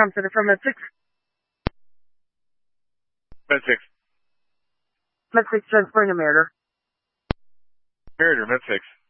Com Center from Med 6. Med 6. Med 6 transferring to Meritor. Meritor, Med 6.